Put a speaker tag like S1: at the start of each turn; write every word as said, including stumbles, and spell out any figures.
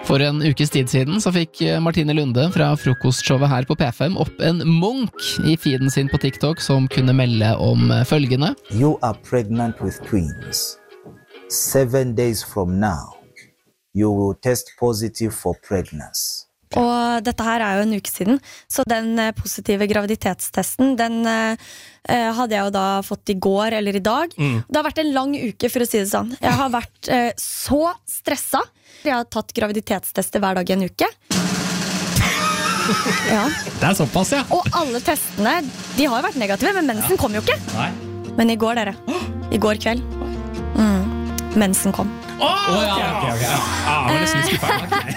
S1: For en ukes tid siden så fikk Martine Lunde fra frokostshowet her på P fem opp en munk i feeden sin på TikTok som kunne melde om følgende.
S2: You are pregnant with twins. Seven days from now, you will test positive for pregnancy.
S3: Og dette her er jo en uke siden, så den positive graviditetstesten, den eh, hadde jeg jo da fått i går eller i dag. Mm. Det har vært en lang uke, for å si det sånn. Jeg har vært eh, så stresset. Jeg har tatt graviditetstester hver dag i en uke. Ja.
S4: Det er såpass, ja.
S3: Og alle testene, de har jo vært negative, men mensen kom jo ikke.
S4: Nei.
S3: Men i går, dere. I går kveld. Mm. Mensen kom.
S4: Åh, oh, ja, ok, ok. Ja, det var nesten litt skuffet.